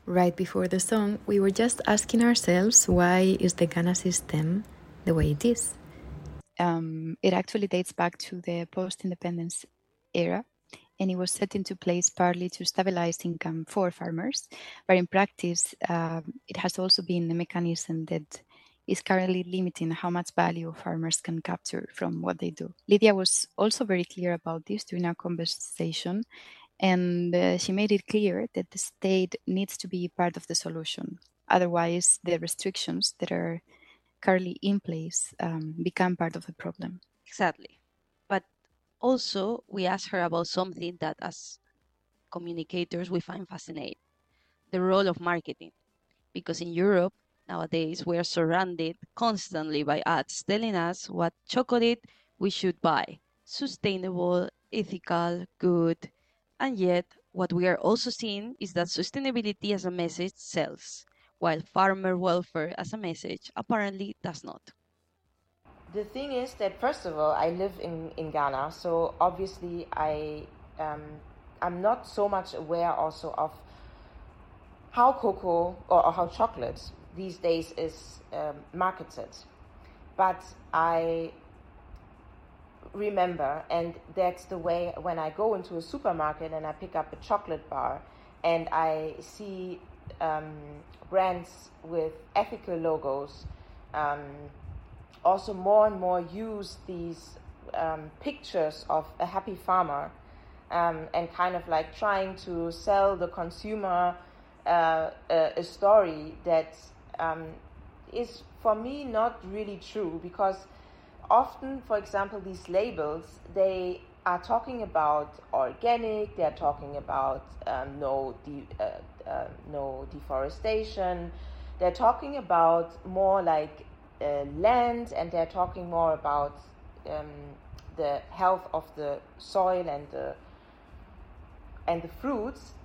right before the song, we were just asking ourselves, why is the Ghana system the way it is? It actually dates back to the post-independence era, and it was set into place partly to stabilize income for farmers, but in practice, it has also been a mechanism that is currently limiting how much value farmers can capture from what they do. Lydia was also very clear about this during our conversation, and she made it clear that the state needs to be part of the solution. Otherwise, the restrictions that are currently in place become part of the problem. Exactly. But also, we asked her about something that as communicators we find fascinating, the role of marketing. Because in Europe, nowadays, we are surrounded constantly by ads telling us what chocolate we should buy, sustainable, ethical, good. And yet, what we are also seeing is that sustainability as a message sells, while farmer welfare as a message apparently does not. The thing is that, first of all, I live in Ghana, so obviously I'm not so much aware also of how cocoa or how chocolate these days is marketed. But I remember, and that's the way when I go into a supermarket and I pick up a chocolate bar and I see brands with ethical logos also more and more use these pictures of a happy farmer and kind of like trying to sell the consumer a story that is for me not really true, because often, for example, these labels, they are talking about organic, they're talking about no deforestation, they're talking about more like land, and they're talking more about the health of the soil and the fruits.